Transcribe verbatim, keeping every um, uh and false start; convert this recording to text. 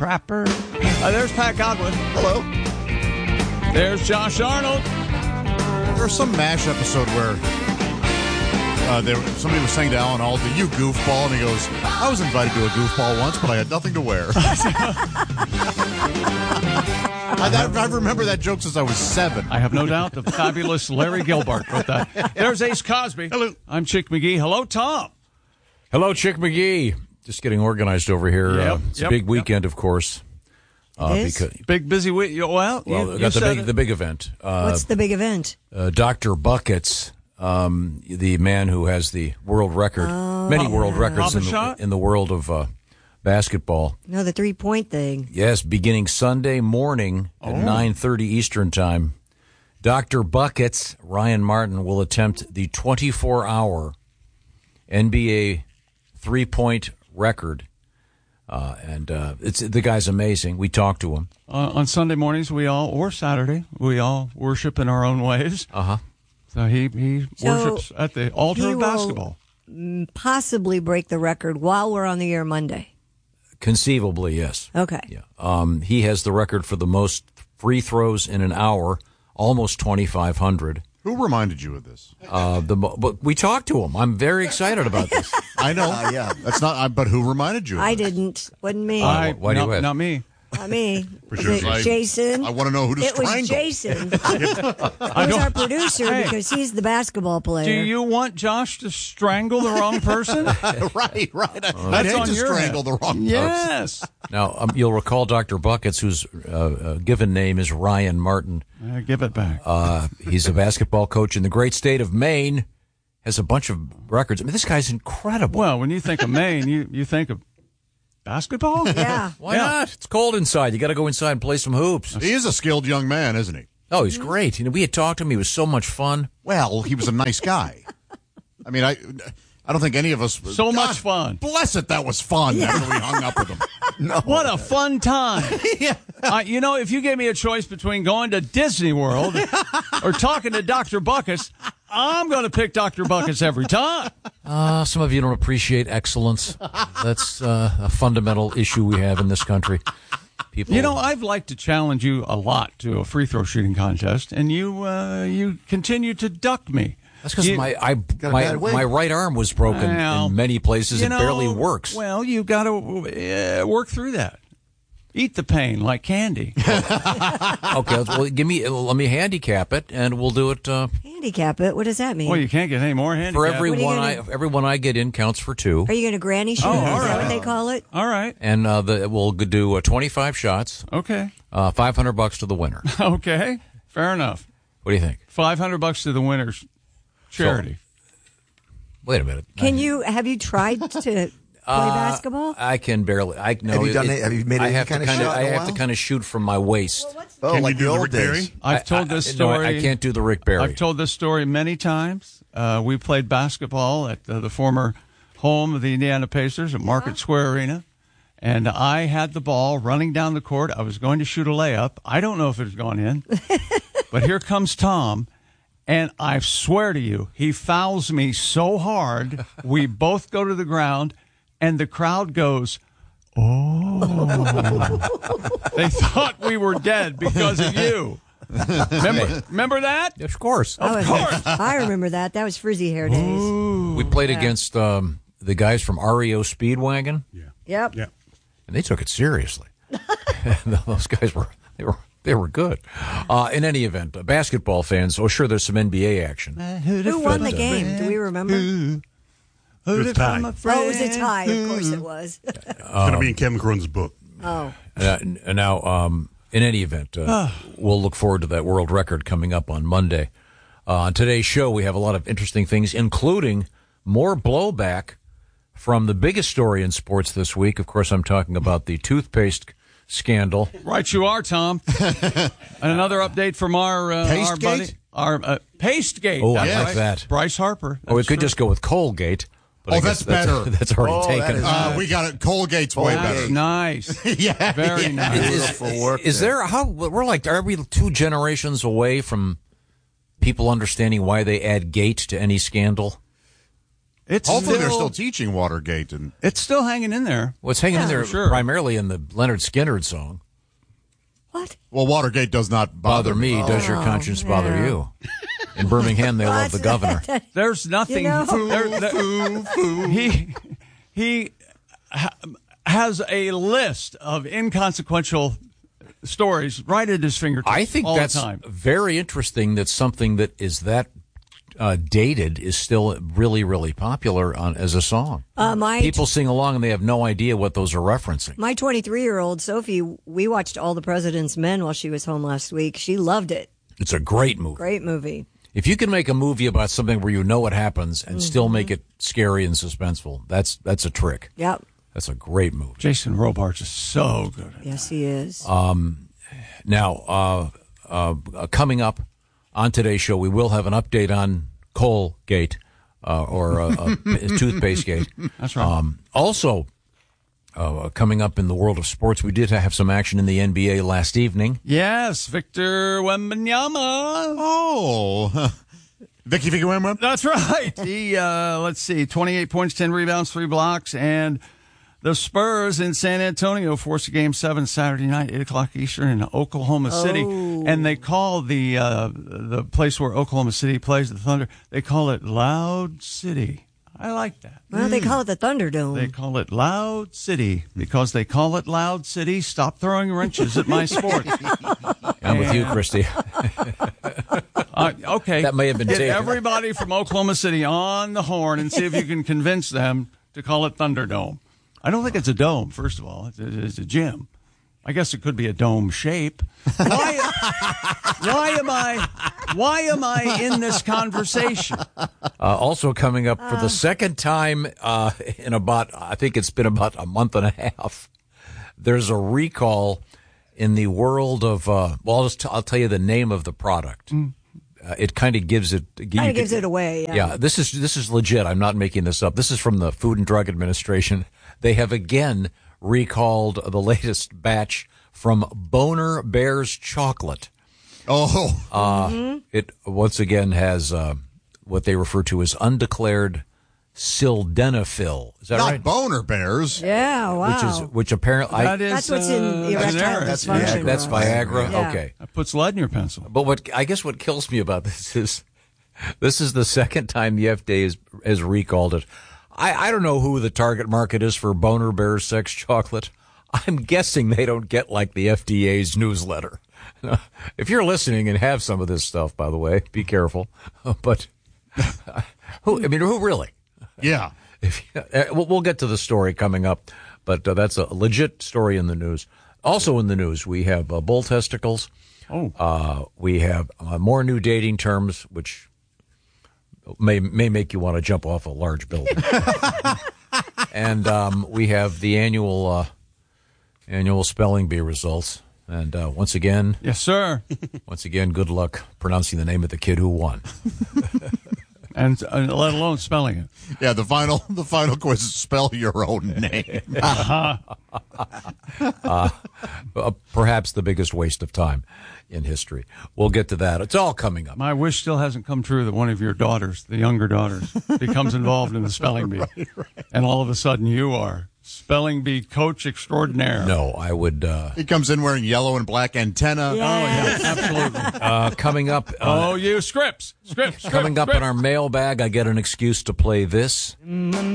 Trapper. Uh, there's Pat Godwin. Hello. There's Josh Arnold. There's some MASH episode where uh, there, somebody was saying to Alan Alda, "You goofball," and he goes, "I was invited to a goofball once, but I had nothing to wear." I, that, I remember that joke since I was seven. I have no doubt the fabulous Larry Gilbert wrote that. There's Ace Cosby. Hello. I'm Chick McGee. Hello, Tom. Hello, Chick McGee. Just getting organized over here. Yep, uh, it's yep, a big weekend, yep. of course. Uh, It is? because, Big busy week. Well, well, you, we you got the said big, it. the big event. Uh, What's the big event? uh, Doctor Buckets, um, the man who has the world record, Oh, many yeah. world records in Papa the, in the world of uh, basketball. No, the three-point thing. Yes, beginning Sunday morning at nine thirty Eastern Time, Doctor Buckets, Ryan Martin, will attempt the twenty-four hour N B A three-point record. Uh, and uh, it's the guy's amazing. We talked to him. Uh, on Sunday mornings, we all, or Saturday, we all worship in our own ways. Uh-huh. So he, he So worships at the altar he of will- basketball. Possibly break the record while we're on the air Monday. Conceivably, yes. Okay. Yeah. Um, he has the record for the most free throws in an hour, almost twenty-five hundred. Who reminded you of this? Uh, the mo- but we talked to him. I'm very excited about this. I know. yeah. That's not. I, but who reminded you of I this? didn't. Wasn't me. I, why do you not, ask? not me. Not me. Was sure. it I- Jason? I want to know who to It was strangle. Jason. Who's our producer Hey. because he's the basketball player. Do you want Josh to strangle the wrong person? right, right. I, I'd That's hate on to your strangle head. the wrong person. Yes. Now, um, you'll recall Doctor Buckets, whose uh, uh, given name is Ryan Martin. Uh, give it back. Uh, he's a basketball coach in the great state of Maine. Has a bunch of records. I mean, this guy's incredible. Well, when you think of Maine, you, you think of basketball? Yeah. Why yeah. not? It's cold inside. You got to go inside and play some hoops. He is a skilled young man, isn't he? Oh, he's great. You know, we had talked to him. He was so much fun. Well, he was a nice guy. I mean, I I don't think any of us. So God much fun. Bless it, that was fun after we hung up with him. What a fun time. uh, you know, if you gave me a choice between going to Disney World or talking to Doctor Buckets, I'm going to pick Doctor Buckets every time. Uh, some of you don't appreciate excellence. That's uh, a fundamental issue we have in this country. People, You know, I've liked to challenge you a lot to a free throw shooting contest, and you uh, you continue to duck me. that's because You- my I, a my bad wig. my right arm was broken Well, in many places. you It know, barely works. Well, you got to uh, work through that. Eat the pain like candy. Okay, let's- well, give me let me handicap it, and we'll do it uh, Handicap it. What does that mean? Well, you can't get any more handicap. for every What are you one. gonna I do? every one I get in counts for two, Are you going to granny shoot? Oh, Is all that right. what they call it? All right. and uh, the, we'll do uh, twenty-five shots, Okay. uh, five hundred bucks to the winner. Okay. Fair enough. What do you think? Five hundred bucks to the winner's charity. Wait a minute. Can you have you tried to play basketball? I can barely. I know. Have you done it- have you made I any have kind to of kinda- shot in I a have to while? kind of shoot from my waist. Oh, Can like you do the the old Rick Barry? days. I've I- told I- this no, story. I can't do the Rick Barry. I've told this story many times. Uh, we played basketball at uh, the former home of the Indiana Pacers at Market Square Arena, and I had the ball running down the court. I was going to shoot a layup. I don't know if it has gone in, but here comes Tom, and I swear to you, he fouls me so hard, we both go to the ground, and the crowd goes, oh. They thought we were dead because of you. Remember, remember that? Of course. I was- I remember that. That was frizzy hair days. We played against um, the guys from R E O Speedwagon, Yep. Yeah. and they took it seriously. Those guys were they were they were good. Uh, in any event, uh, basketball fans. Oh, sure, there's some N B A action. Who won the game? Do we remember? It was a tie. Oh, it was a tie. Of course it was. It's going to be in Kevin Cronin's book. Oh. Uh, n- now, um, in any event, uh, we'll look forward to that world record coming up on Monday. Uh, on today's show, we have a lot of interesting things, including more blowback from the biggest story in sports this week. Of course, I'm talking about the toothpaste scandal. Right, you are, Tom. And another update from our uh, our Pastegate? buddy, our uh, Pastegate. Oh, I That's like right. that. Bryce Harper. Or we That's could true. just go with Colgate. But Oh, I guess that's better. That's already Oh, that taken. is- Uh, we got it. Colgate's way Colgate. better. Nice. Yeah. Very yeah. nice. Is, for work is there how we're like? Are we two generations away from people understanding why they add gate to any scandal? It's Hopefully still, they're still teaching Watergate. And It's still hanging in there. What's hanging in Yeah, there for sure. primarily in the Leonard Skinner song. What? well, Watergate does not bother, Bother me, does your conscience bother yeah. you? In Birmingham, they love the governor. There's nothing. You know? there- there- he he ha- has a list of inconsequential stories right at his fingertips. I think all that's the time. very interesting that something that is that uh, dated is still really, really popular on, as a song. Uh, my People sing along and they have no idea what those are referencing. my twenty-three-year-old Sophie, we watched All the President's Men while she was home last week. She loved it. It's a great movie. Great movie. If you can make a movie about something where you know what happens and still make it scary and suspenseful, that's that's a trick. Yep. That's a great movie. Jason Robards is so good at it. Yes, he is. Now, uh, uh, uh, coming up on today's show, we will have an update on Colgate uh, or uh, uh, Toothpaste Gate. That's right. Um, also, uh, coming up in the world of sports, we did have some action in the N B A last evening. Yes, Victor Wembanyama. Oh, Vicky Vicky Wemwem? That's right. He, uh, let's see, twenty-eight points, ten rebounds, three blocks, and the Spurs in San Antonio forced a game seven Saturday night, eight o'clock Eastern in Oklahoma City. Oh. And they call the uh, the place where Oklahoma City plays, the Thunder, they call it Loud City. I like that. Well, they call it the Thunderdome. They call it Loud City because they call it Loud City. Stop throwing wrenches at my sport. I'm with you, Christy. Uh, okay. That may have been Get taken. everybody from Oklahoma City on the horn and see if you can convince them to call it Thunderdome. I don't think it's a dome, first of all. It's a, it's a gym. I guess it could be a dome shape. Why, why am I why am I in this conversation? Uh, also coming up for the second time uh, in about, I think it's been about a month and a half, there's a recall in the world of, uh, well, I'll, just t- I'll tell you the name of the product. Uh, it kind of gives it Kind of gives it away. Yeah. Yeah, this is this is legit. I'm not making this up. This is from the Food and Drug Administration. They have again recalled the latest batch from Boner Bears chocolate. Oh, Uh, It once again has uh, what they refer to as undeclared sildenafil. Is that not right? boner bears. Yeah, wow. Which is which apparently I, That is, That's what's in uh, erectile generic. That's dysfunction. Viagra. that's Ross. Viagra. Yeah. Okay, That puts lead in your pencil. but what I guess what kills me about this is this is the second time the F D A has, has recalled it. I, I don't know who the target market is for Boner Bears sex chocolate. I'm guessing they don't get like the F D A's newsletter. If you're listening and have some of this stuff, by the way, be careful. But who? I mean, who really? Yeah. If, uh, we'll, we'll get to the story coming up, but uh, that's a legit story in the news. Also in the news, we have uh, bull testicles. Oh. Uh, we have uh, more new dating terms, which may may make you want to jump off a large building. And um, we have the annual uh, annual spelling bee results. And uh, once again, Yes, sir. once again, good luck pronouncing the name of the kid who won. And uh, let alone spelling it. Yeah, the final the final quiz is spell your own name. uh, perhaps the biggest waste of time in history. We'll get to that. It's all coming up. My wish still hasn't come true that one of your daughters, the younger daughters, becomes involved in the spelling bee. Right, right. And all of a sudden you are spelling bee coach extraordinaire. No, I would. Uh, He comes in wearing yellow and black antenna. Yeah. Oh, yeah, absolutely. uh, coming up. Uh, Oh, you scripts, scripts, scripts, coming up scripts. in our mailbag, I get an excuse to play this.